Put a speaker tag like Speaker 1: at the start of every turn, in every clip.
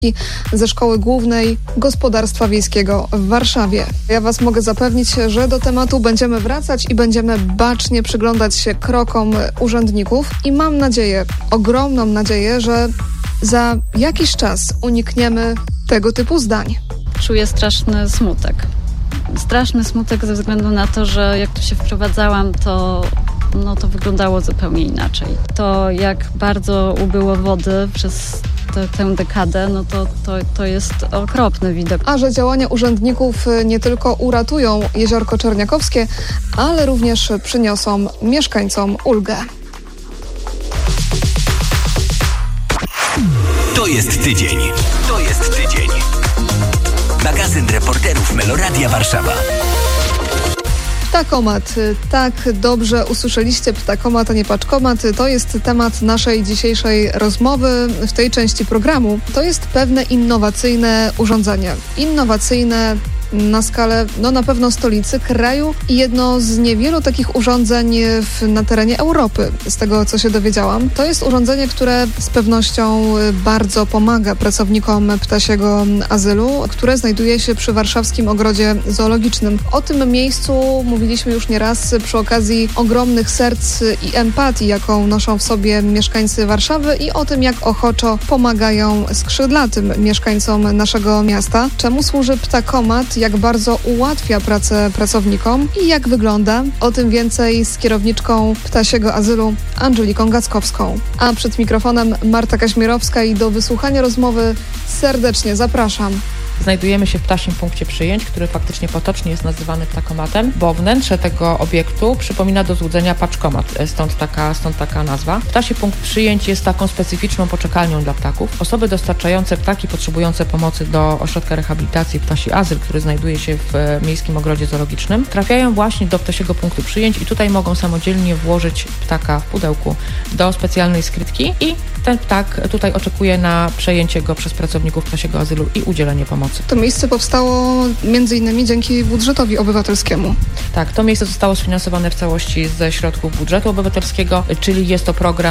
Speaker 1: ze Szkoły Głównej Gospodarstwa Wiejskiego w Warszawie. Ja Was mogę zapewnić, że do tematu będziemy wracać i będziemy bacznie przyglądać się krokom urzędników i mam nadzieję, ogromną nadzieję, że za jakiś czas unikniemy tego typu zdań.
Speaker 2: Czuję straszny smutek. Straszny smutek ze względu na to, że jak tu się wprowadzałam, to wyglądało zupełnie inaczej. To jak bardzo ubyło wody przez tę dekadę, to jest okropny widok.
Speaker 1: A że działania urzędników nie tylko uratują Jeziorko Czerniakowskie, ale również przyniosą mieszkańcom ulgę.
Speaker 3: To jest tydzień. Magazyn reporterów Meloradia Warszawa.
Speaker 1: Ptakomat. Tak, dobrze usłyszeliście, ptakomat, a nie paczkomat. To jest temat naszej dzisiejszej rozmowy w tej części programu. To jest pewne innowacyjne urządzenie. Innowacyjne na skalę, na pewno stolicy, kraju i jedno z niewielu takich urządzeń na terenie Europy, z tego co się dowiedziałam. To jest urządzenie, które z pewnością bardzo pomaga pracownikom ptasiego azylu, które znajduje się przy warszawskim ogrodzie zoologicznym. O tym miejscu mówiliśmy już nieraz przy okazji ogromnych serc i empatii, jaką noszą w sobie mieszkańcy Warszawy i o tym, jak ochoczo pomagają skrzydlatym mieszkańcom naszego miasta. Czemu służy ptakomat? Jak bardzo ułatwia pracę pracownikom i jak wygląda. O tym więcej z kierowniczką ptasiego azylu Angeliką Gackowską. A przed mikrofonem Marta Kaźmierowska i do wysłuchania rozmowy serdecznie zapraszam.
Speaker 4: Znajdujemy się w ptasim punkcie przyjęć, który faktycznie potocznie jest nazywany ptakomatem, bo wnętrze tego obiektu przypomina do złudzenia paczkomat, stąd taka nazwa. Ptasi punkt przyjęć jest taką specyficzną poczekalnią dla ptaków. Osoby dostarczające ptaki potrzebujące pomocy do ośrodka rehabilitacji Ptasi Azyl, który znajduje się w Miejskim Ogrodzie Zoologicznym, trafiają właśnie do ptasiego punktu przyjęć i tutaj mogą samodzielnie włożyć ptaka w pudełku do specjalnej skrytki i ten ptak tutaj oczekuje na przejęcie go przez pracowników ptasiego azylu i udzielenie pomocy.
Speaker 1: To miejsce powstało m.in. dzięki budżetowi obywatelskiemu.
Speaker 4: Tak, to miejsce zostało sfinansowane w całości ze środków budżetu obywatelskiego, czyli jest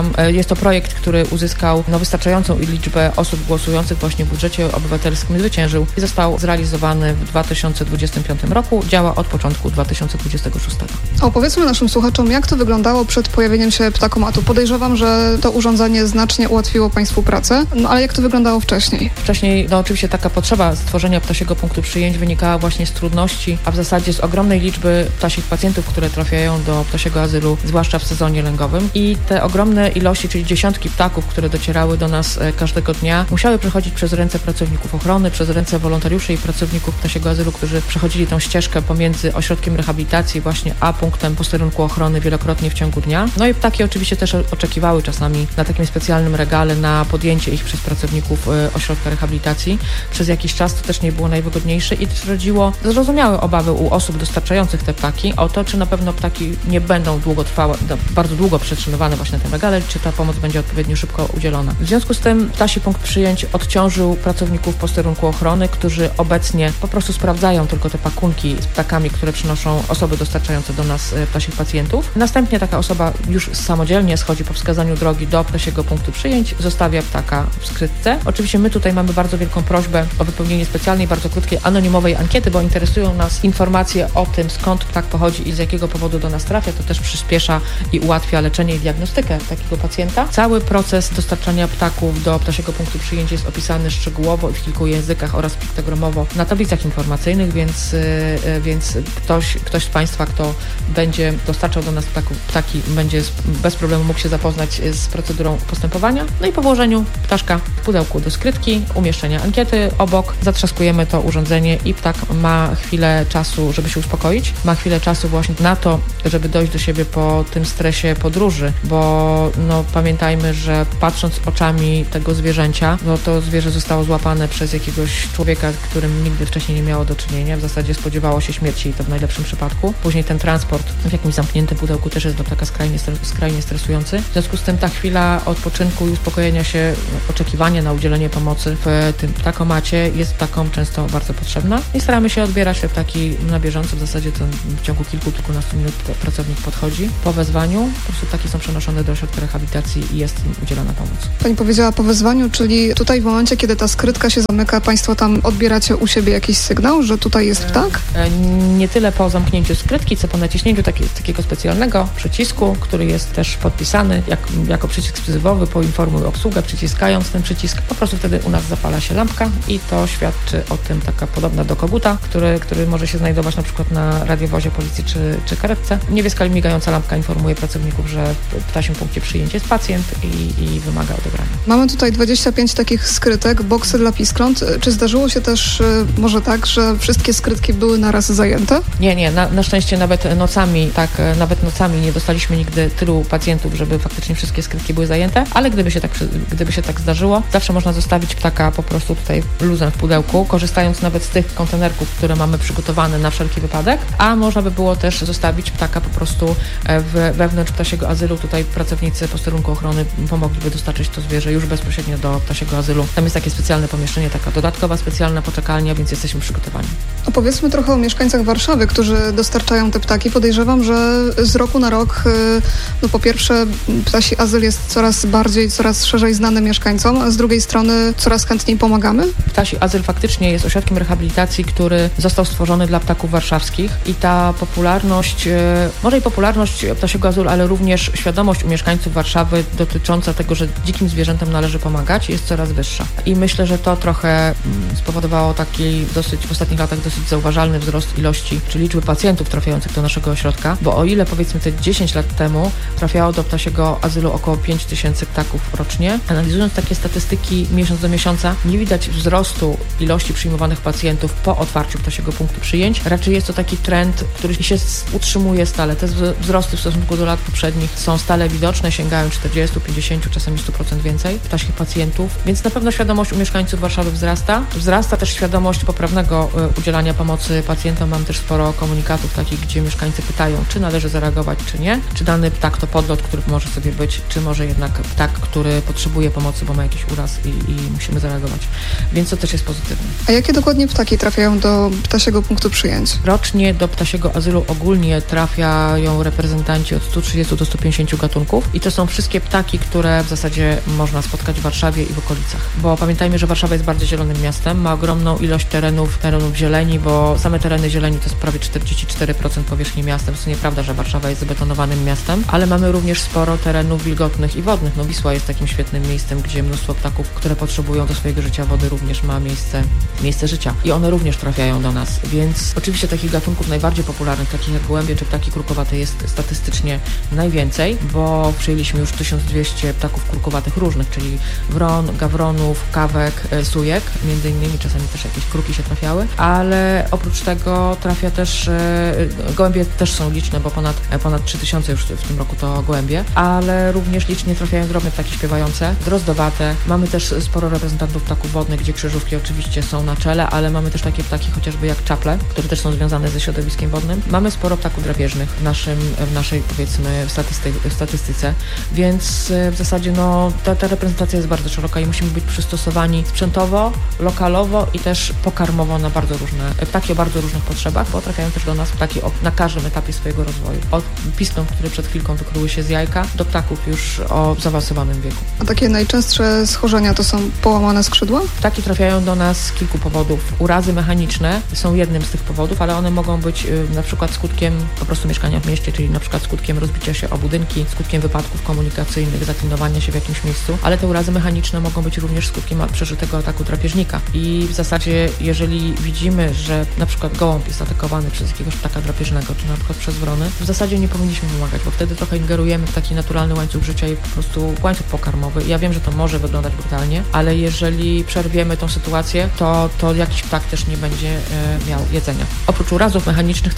Speaker 4: to projekt, który uzyskał wystarczającą liczbę osób głosujących właśnie w budżecie obywatelskim, zwyciężył i został zrealizowany w 2025 roku. Działa od początku 2026.
Speaker 1: Opowiedzmy naszym słuchaczom, jak to wyglądało przed pojawieniem się ptakomatu. Podejrzewam, że to urządzenie znacznie ułatwiło Państwu pracę, ale jak to wyglądało wcześniej?
Speaker 4: Wcześniej, oczywiście taka potrzeba stworzenia ptasiego punktu przyjęć wynikała właśnie z trudności, a w zasadzie z ogromnej liczby ptasich pacjentów, które trafiają do ptasiego azylu, zwłaszcza w sezonie lęgowym. I te ogromne ilości, czyli dziesiątki ptaków, które docierały do nas każdego dnia, musiały przechodzić przez ręce pracowników ochrony, przez ręce wolontariuszy i pracowników ptasiego azylu, którzy przechodzili tą ścieżkę pomiędzy ośrodkiem rehabilitacji właśnie a punktem posterunku ochrony wielokrotnie w ciągu dnia. No i ptaki oczywiście też oczekiwały czasami na takim specjalnym regale na podjęcie ich przez pracowników ośrodka rehabilitacji. Przez jakiś czas to też nie było najwygodniejsze i też rodziło zrozumiałe obawy u osób dostarczających te ptaki o to, czy na pewno ptaki nie będą bardzo długo przetrzymywane właśnie na tym regale, czy ta pomoc będzie odpowiednio szybko udzielona. W związku z tym ptasi punkt przyjęć odciążył pracowników posterunku ochrony, którzy obecnie po prostu sprawdzają tylko te pakunki z ptakami, które przynoszą osoby dostarczające do nas ptasich pacjentów. Następnie taka osoba już samodzielnie schodzi po wskazaniu drogi do ptasiego punktu przyjęć, zostawia ptaka w skrytce. Oczywiście my tutaj mamy bardzo wielką prośbę o wypełnienie specjalnej, bardzo krótkiej, anonimowej ankiety, bo interesują nas informacje o tym, skąd ptak pochodzi i z jakiego powodu do nas trafia. To też przyspiesza i ułatwia leczenie i diagnostykę takiego pacjenta. Cały proces dostarczania ptaków do ptasiego punktu przyjęć jest opisany szczegółowo i w kilku językach oraz piktogramowo na tablicach informacyjnych, więc ktoś z Państwa, kto będzie dostarczał do nas ptaki, będzie bez problemu mógł się zapoznać z procedurą postępowania. No i po włożeniu ptaszka w pudełku do skrytki, umieszczenia ankiety obok, zatrzaskujemy to urządzenie i ptak ma chwilę czasu, żeby się uspokoić. Ma chwilę czasu właśnie na to, żeby dojść do siebie po tym stresie podróży, bo pamiętajmy, że patrząc oczami tego zwierzęcia, to zwierzę zostało złapane przez jakiegoś człowieka, którym nigdy wcześniej nie miało do czynienia. W zasadzie spodziewało się śmierci i to w najlepszym przypadku. Później ten transport w jakimś zamkniętym pudełku też jest dla ptaka skrajnie stresujący. W związku z tym ta chwila odpoczynku i uspokojenia się, oczekiwanie na udzielenie pomocy w tym ptakomacie jest ptakom często bardzo potrzebna i staramy się odbierać te ptaki na bieżąco. W zasadzie to w ciągu kilkunastu minut pracownik podchodzi. Po wezwaniu po prostu ptaki są przenoszone do ośrodka rehabilitacji i jest im udzielana pomoc.
Speaker 1: Pani powiedziała po wezwaniu, czyli tutaj w momencie, kiedy ta skrytka się zamyka, Państwo tam odbieracie u siebie jakiś sygnał, że tutaj jest ptak?
Speaker 4: Nie tyle po zamknięciu skrytki, co po naciśnięciu takiego specjalnego przycisku, który jest też podpisany jako przycisk wzywowy, poinformuj obsługę, przyciskając ten przycisk. Po prostu wtedy u nas zapala się lampka i to świadczy o tym taka podobna do koguta, który może się znajdować na przykład na radiowozie policji czy karetce. Niebieska migająca lampka informuje pracowników, że w ptasim punkcie przyjęcia jest pacjent i wymaga odebrania.
Speaker 1: Mamy tutaj 25 takich skrytek, boksy dla piskląt. Czy zdarzyło się też może tak, że wszystkie skrytki były naraz zajęte?
Speaker 4: Nie. Na szczęście nawet nocami nie dostaliśmy nigdy tylu pacjentów, żeby faktycznie wszystkie skrytki były zajęte, ale gdyby się tak zdarzyło, zawsze można zostawić ptaka po prostu tutaj luzem w pudełku, korzystając nawet z tych kontenerków, które mamy przygotowane na wszelki wypadek, a można by było też zostawić ptaka po prostu wewnątrz ptasiego azylu. Tutaj pracownicy posterunku ochrony pomogliby dostarczyć to zwierzę już bezpośrednio do ptasiego azylu. Tam jest takie specjalne pomieszczenie, taka dodatkowa specjalna poczekalnia, więc jesteśmy przygotowani.
Speaker 1: Opowiedzmy trochę o mieszkańcach Warszawy, którzy dostarczają te ptaki. Podejrzewam, że z roku na rok, po pierwsze ptasi azyl jest coraz szerzej znany mieszkańcom, a z drugiej strony coraz chętniej pomagamy?
Speaker 4: Ptasi azyl faktycznie jest ośrodkiem rehabilitacji, który został stworzony dla ptaków warszawskich i ta popularność, może i popularność ptasiego azylu, ale również świadomość u mieszkańców Warszawy dotycząca tego, że dzikim zwierzętom należy pomagać, jest coraz wyższa. I myślę, że to trochę spowodowało taki w ostatnich latach dosyć zauważalny wzrost ilości, czy liczby pacjentów trafiających do naszego ośrodka, bo o ile powiedzmy te 10 lat temu trafiało do ptasiego azylu około 5000 ptaków rocznie, analizując takie statystyki miesiąc do miesiąca, nie widać wzrostu ilości przyjmowanych pacjentów po otwarciu ptasiego punktu przyjęć. Raczej jest to taki trend, który się utrzymuje stale. Te wzrosty w stosunku do lat poprzednich są stale widoczne, sięgają 40, 50, czasami 100% więcej ptasich pacjentów, więc na pewno świadomość u mieszkańców Warszawy wzrasta. Wzrasta też świadomość poprawnego udzielania pomocy pacjentom. Mam też sporo komunikatów takich, gdzie mieszkańcy pytają, czy należy zareagować, czy nie, czy dany ptak to podlot, który może sobie być, czy może jednak ptak, który potrzebuje pomocy, bo ma jakiś uraz i musimy zareagować. Więc to też jest pozytywne.
Speaker 1: A jakie dokładnie ptaki trafiają do ptasiego punktu przyjęć?
Speaker 4: Rocznie do ptasiego azylu ogólnie trafiają reprezentanci od 130 do 150 gatunków i to są wszystkie ptaki, które w zasadzie można spotkać w Warszawie i w okolicach. Bo pamiętajmy, że Warszawa jest bardzo zielonym miastem, ma ogromną ilość terenów zieleni, bo same tereny zieleni to jest prawie 44% powierzchni miasta. To nieprawda, że Warszawa jest zabetonowanym miastem, ale mamy również sporo terenów wilgotnych i wodnych. Wisła jest takim świetnym miejscem, gdzie mnóstwo ptaków, które potrzebują do swojego życia wody, również ma miejsce życia. I one również trafiają do nas. Więc oczywiście takich gatunków najbardziej popularnych, takich jak gołębie czy ptaki krukowate, jest statystycznie najwięcej, bo przyjęliśmy już 1200 ptaków krukowatych różnych, czyli wron, gawronów, kawek, sujek, między innymi czasami też jakieś kruki się trafiały, ale oprócz tego trafia też, gołębie też są liczne, bo ponad 3000 już w tym roku to gołębie, ale również licznie trafiają drobne ptaki śpiewające, drozdowate. Mamy też sporo reprezentantów ptaków wodnych, gdzie krzyżówki oczywiście są na czele, ale mamy też takie ptaki chociażby jak czaple, które też są związane ze środowiskiem wodnym. Mamy sporo ptaków drapieżnych w naszej powiedzmy statystyce, więc w zasadzie ta reprezentacja jest bardzo szeroka i musimy być przystosowani sprzętowo, lokalowo i też pokarmowo na ptaki o bardzo różnych potrzebach, bo trafiają też do nas ptaki na każdym etapie swojego rozwoju. Od piskląt, które przed chwilką wykryły się z jajka, do ptaków już o zaawansowanym wieku.
Speaker 1: A takie najczęstsze schorzenia to są połamane skrzydła?
Speaker 4: Ptaki trafiają do nas z kilku powodów. Urazy mechaniczne są jednym z tych powodów, ale one mogą być na przykład skutkiem po prostu mieszkania w mieście, czyli na przykład skutkiem rozbicia się o budynki, skutkiem wypadków komunikacyjnych, zaklinowania się w jakimś miejscu, ale te urazy mechaniczne mogą być również skutkiem przeżytego ataku drapieżnika. I w zasadzie, jeżeli widzimy, że na przykład gołąb jest atakowany przez jakiegoś ptaka drapieżnego, czy na przykład przez wrony, w zasadzie nie powinniśmy pomagać, bo wtedy trochę ingerujemy w taki naturalny łańcuch życia i po prostu łańcuch pokarmowy. Ja wiem, że to może wyglądać brutalnie, ale jeżeli przerwiemy tą sytuację, to jakiś ptak też nie będzie miał jedzenia. Oprócz urazów mechanicznych,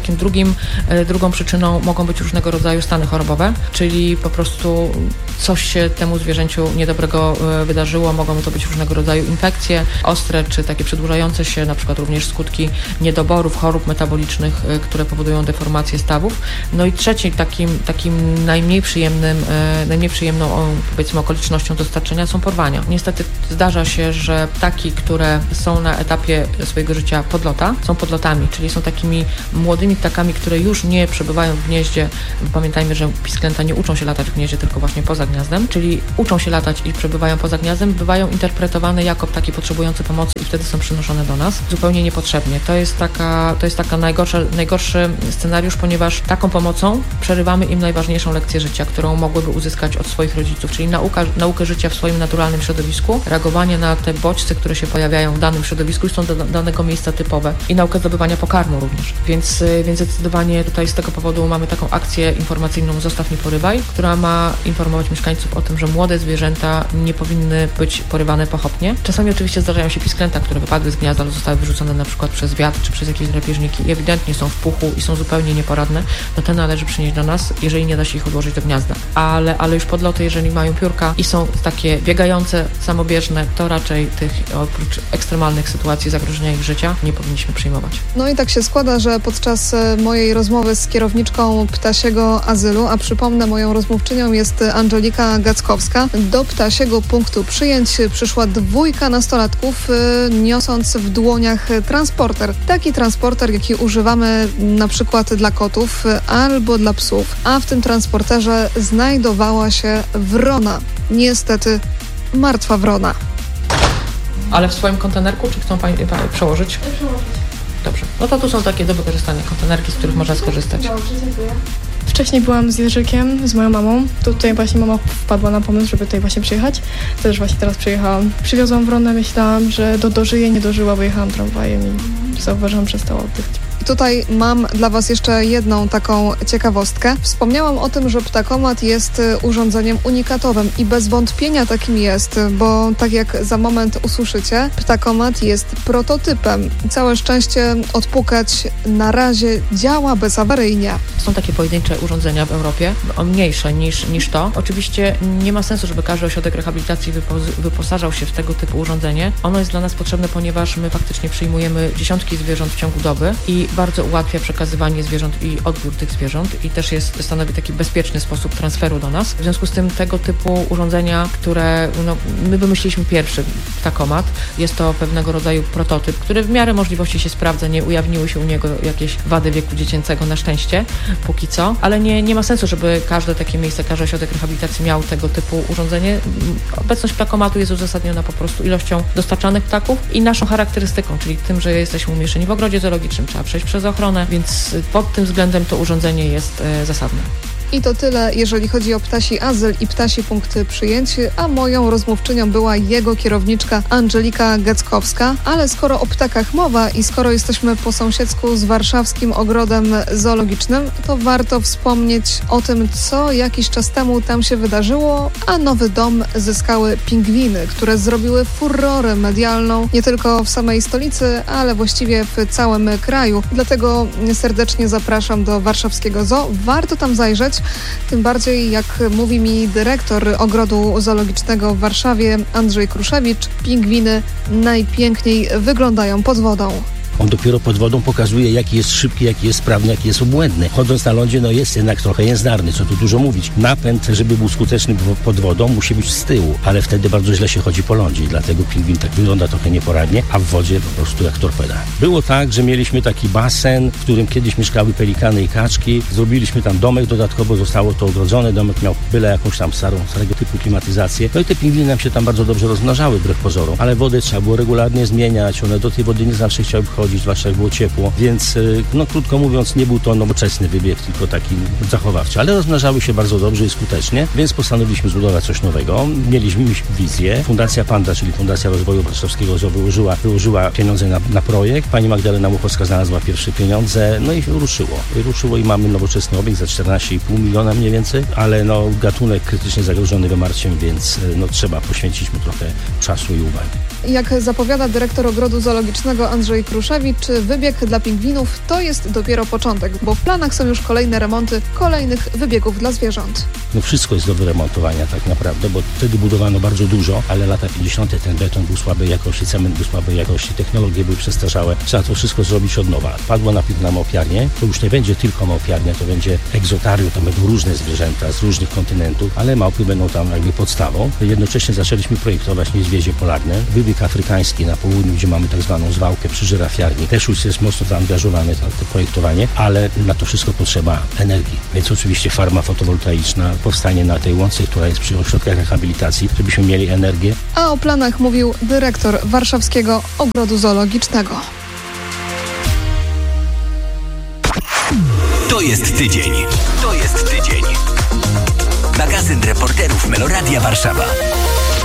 Speaker 4: drugą przyczyną mogą być różnego rodzaju stany chorobowe, czyli po prostu coś się temu zwierzęciu niedobrego wydarzyło. Mogą to być różnego rodzaju infekcje ostre, czy takie przedłużające się, na przykład również skutki niedoborów, chorób metabolicznych, które powodują deformację stawów. No i trzeci takim najmniej przyjemną powiedzmy okolicznością dostarczenia, są porwania. Niestety zdarza się, że ptaki, które są na etapie swojego życia podlota, są podlotami, czyli są takimi młodymi ptakami, które już nie przebywają w gnieździe. Pamiętajmy, że pisklęta nie uczą się latać w gnieździe, tylko właśnie poza gniazdem, czyli uczą się latać i przebywają poza gniazdem, bywają interpretowane jako ptaki potrzebujące pomocy i wtedy są przynoszone do nas zupełnie niepotrzebnie. To jest taka najgorszy scenariusz, ponieważ taką pomocą przerywamy im najważniejszą lekcję życia, którą mogłyby uzyskać od swoich rodziców, czyli naukę życia w swoim naturalnym środowisku, reagowanie na te bodźce, które się pojawiają w danym środowisku i są do danego miejsca typowe i naukę zdobywania pokarmu również. Więc zdecydowanie tutaj z tego powodu mamy taką akcję informacyjną Zostaw, nie porywaj, która ma informować mieszkańców o tym, że młode zwierzęta nie powinny być porywane pochopnie. Czasami oczywiście zdarzają się pisklęta, które wypadły z gniazda, ale zostały wyrzucone na przykład przez wiatr czy przez jakieś drapieżniki i ewidentnie są w puchu i są zupełnie nieporadne, no te należy przynieść do nas, jeżeli nie da się ich odłożyć do gniazda. Ale już podloty, jeżeli mają piórka i są takie biegające, samobieżne, to raczej tych oprócz ekstremalnych sytuacji zagrożenia ich życia nie powinniśmy przyjmować.
Speaker 1: No i tak się składa, że podczas mojej rozmowy z kierowniczką Ptasiego Azylu, a przypomnę, moją rozmówczynią jest Angelika Gackowska, do Ptasiego Punktu Przyjęć przyszła 2 nastolatków, niosąc w dłoniach transporter. Taki transporter, jaki używamy na przykład dla kotów albo dla psów. A w tym transporterze znajdowała się wrona. Niestety martwa wrona.
Speaker 4: Ale w swoim kontenerku, czy chcą Pani przełożyć? Dobrze. No to tu są takie do wykorzystania kontenerki, z których można skorzystać.
Speaker 5: Dobrze, dziękuję. Wcześniej byłam z Jerzykiem, z moją mamą. Tutaj właśnie mama wpadła na pomysł, żeby tutaj właśnie przyjechać. Też właśnie teraz przyjechałam. Przywiozłam wronę, myślałam, że dożyje, nie dożyła, bo jechałam tramwajem i zauważyłam, że przestała oddychać.
Speaker 1: Tutaj mam dla Was jeszcze jedną taką ciekawostkę. Wspomniałam o tym, że ptakomat jest urządzeniem unikatowym i bez wątpienia takim jest, bo tak jak za moment usłyszycie, ptakomat jest prototypem. Całe szczęście odpukać na razie działa bezawaryjnie.
Speaker 4: Są takie pojedyncze urządzenia w Europie, mniejsze niż to. Oczywiście nie ma sensu, żeby każdy ośrodek rehabilitacji wyposażał się w tego typu urządzenie. Ono jest dla nas potrzebne, ponieważ my faktycznie przyjmujemy dziesiątki zwierząt w ciągu doby i bardzo ułatwia przekazywanie zwierząt i odbiór tych zwierząt i też stanowi taki bezpieczny sposób transferu do nas. W związku z tym tego typu urządzenia, które my wymyśliliśmy pierwszy ptakomat, jest to pewnego rodzaju prototyp, który w miarę możliwości się sprawdza, nie ujawniły się u niego jakieś wady wieku dziecięcego na szczęście, póki co, ale nie ma sensu, żeby każde takie miejsce, każdy ośrodek rehabilitacji miał tego typu urządzenie. Obecność ptakomatu jest uzasadniona po prostu ilością dostarczanych ptaków i naszą charakterystyką, czyli tym, że jesteśmy umieszczeni w ogrodzie zoologicznym, trzeba przejść przez ochronę, więc pod tym względem to urządzenie jest zasadne.
Speaker 1: I to tyle, jeżeli chodzi o Ptasi Azyl i Ptasi Punkty Przyjęć, a moją rozmówczynią była jego kierowniczka Angelika Gackowska. Ale skoro o ptakach mowa i skoro jesteśmy po sąsiedzku z warszawskim ogrodem zoologicznym, to warto wspomnieć o tym, co jakiś czas temu tam się wydarzyło, a nowy dom zyskały pingwiny, które zrobiły furorę medialną nie tylko w samej stolicy, ale właściwie w całym kraju. Dlatego serdecznie zapraszam do warszawskiego zoo. Warto tam zajrzeć. Tym bardziej, jak mówi mi dyrektor Ogrodu Zoologicznego w Warszawie, Andrzej Kruszewicz, pingwiny najpiękniej wyglądają pod wodą.
Speaker 6: On dopiero pod wodą pokazuje, jaki jest szybki, jaki jest sprawny, jaki jest obłędny. Chodząc na lądzie, jest jednak trochę jęzdarny, co tu dużo mówić. Napęd, żeby był skuteczny pod wodą, musi być z tyłu, ale wtedy bardzo źle się chodzi po lądzie i dlatego pingwin tak wygląda trochę nieporadnie, a w wodzie po prostu jak torpeda. Było tak, że mieliśmy taki basen, w którym kiedyś mieszkały pelikany i kaczki. Zrobiliśmy tam domek, dodatkowo zostało to ogrodzone. Domek miał byle jakąś tam starego typu klimatyzację. No i te pingwiny nam się tam bardzo dobrze rozmnażały, wbrew pozorom. Ale wodę trzeba było regularnie zmieniać, one do tej wody nie zawsze chciały chodzić, zwłaszcza jak było ciepło, więc krótko mówiąc nie był to nowoczesny wybieg, tylko taki zachowawczy, ale rozmnażały się bardzo dobrze i skutecznie, więc postanowiliśmy zbudować coś nowego. Mieliśmy wizję. Fundacja Panda, czyli Fundacja Rozwoju Warszawskiego Zoo wyłożyła pieniądze na projekt. Pani Magdalena Muchowska znalazła pierwsze pieniądze, no i ruszyło i mamy nowoczesny obiekt za 14,5 miliona mniej więcej, ale gatunek krytycznie zagrożony wymarciem, więc trzeba poświęcić mu trochę czasu i uwagi.
Speaker 1: Jak zapowiada dyrektor Ogrodu Zoologicznego Andrzej Kruszewicz, Warszawicz, wybieg dla pingwinów to jest dopiero początek, bo w planach są już kolejne remonty kolejnych wybiegów dla zwierząt.
Speaker 6: No wszystko jest do wyremontowania tak naprawdę, bo wtedy budowano bardzo dużo, ale lata 50. ten beton był słabej jakości, cement był słabej jakości, technologie były przestarzałe. Trzeba to wszystko zrobić od nowa. Padło najpierw na małpiarnię, to już nie będzie tylko małpiarnia, to będzie egzotarium, to będą różne zwierzęta z różnych kontynentów, ale małpy będą tam jakby podstawą. Jednocześnie zaczęliśmy projektować niedźwiedzie polarne. Wybieg afrykański na południu, gdzie mamy tak zwaną zwałkę przy żyrafiarni. Też już jest mocno zaangażowane to projektowanie, ale na to wszystko potrzeba energii. Więc oczywiście farma fotowoltaiczna powstanie na tej łące, która jest przy ośrodkach rehabilitacji, żebyśmy mieli energię.
Speaker 1: A o planach mówił dyrektor Warszawskiego Ogrodu Zoologicznego.
Speaker 3: To jest tydzień. To jest tydzień. Magazyn reporterów Meloradia Warszawa.